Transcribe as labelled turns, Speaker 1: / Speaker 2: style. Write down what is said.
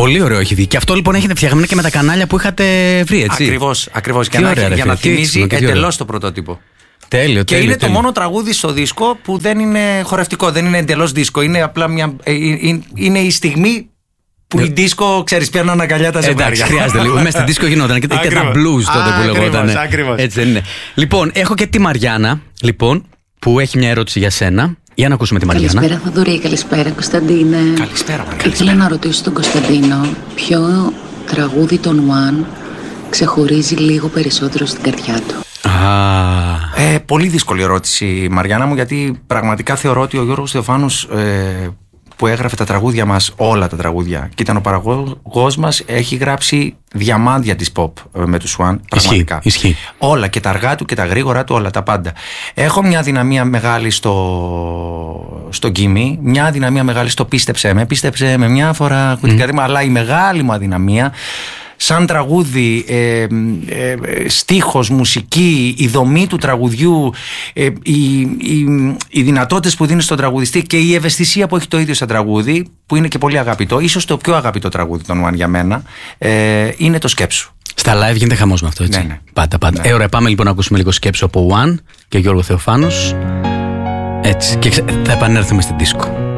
Speaker 1: Πολύ ωραίο έχει δει. Και αυτό λοιπόν έχετε φτιαγμένο και με τα κανάλια που είχατε βρει, έτσι.
Speaker 2: Ακριβώς. Για να θυμίζει εντελώς το πρωτότυπο.
Speaker 1: Τέλειο.
Speaker 2: Και είναι το μόνο τραγούδι στο δίσκο που δεν είναι χορευτικό, δεν είναι εντελώς δίσκο. Είναι απλά είναι η στιγμή που η δίσκο, ξέρεις, παίρνουν αγκαλιά τα ζευγάρια.
Speaker 1: Εντάξει, χρειάζεται λίγο. Μέσα στην δίσκο γινόταν και τα blues τότε που λεγόταν. Έτσι δεν είναι. Λοιπόν, έχω και τη Μαριάννα, λοιπόν, που έχει μια ερώτηση για σένα. Για να ακούσουμε τη Μαριάννα.
Speaker 3: Καλησπέρα Θοδωρή, καλησπέρα Κωνσταντίνε.
Speaker 2: Καλησπέρα.
Speaker 3: Ήθελα να ρωτήσω τον Κωνσταντίνο ποιο τραγούδι των One ξεχωρίζει λίγο περισσότερο στην καρδιά του.
Speaker 2: Πολύ δύσκολη ερώτηση, Μαριάννα μου, γιατί πραγματικά θεωρώ ότι ο Γιώργος Θεοφάνους που έγραφε τα τραγούδια μας, όλα τα τραγούδια, και ήταν ο παραγωγός μας, έχει γράψει διαμάντια της pop με τους One. Πραγματικά.
Speaker 1: Ισχύει.
Speaker 2: Όλα, και τα αργά του και τα γρήγορα του, όλα τα πάντα. Έχω μια δυναμία μεγάλη στο γκίμι, μια αδυναμία μεγάλη στο πίστεψέ με μια φορά την καρδιά μου, αλλά η μεγάλη μου αδυναμία σαν τραγούδι, στίχος, μουσική, η δομή του τραγουδιού, οι δυνατότητες που δίνει στον τραγουδιστή και η ευαισθησία που έχει το ίδιο σαν τραγούδι, που είναι και πολύ αγαπητό, ίσως το πιο αγαπητό τραγούδι των One για μένα, είναι το Σκέψου.
Speaker 1: Στα live γίνεται χαμός με αυτό, έτσι.
Speaker 2: Ναι.
Speaker 1: Πάντα.
Speaker 2: Ναι.
Speaker 1: Ωραία, πάμε λοιπόν να ακούσουμε λίγο Σκέψου από One και Γιώργο Θεοφάνους. Έτσι, και θα επανέλθουμε στην δίσκο.